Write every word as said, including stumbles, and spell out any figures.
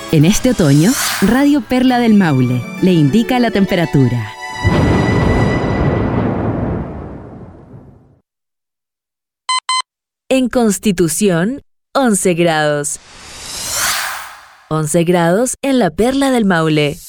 En este otoño, Radio Perla del Maule le indica la temperatura. En Constitución, once grados. once grados en la Perla del Maule.